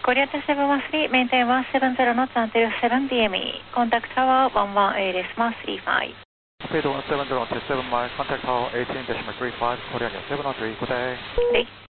Korea 713, maintain 170 knots until 7 DME. Contact tower 11A.35. Speed 170 to 7 miles, contact tower 18.35, Korea 713, good day. Good day.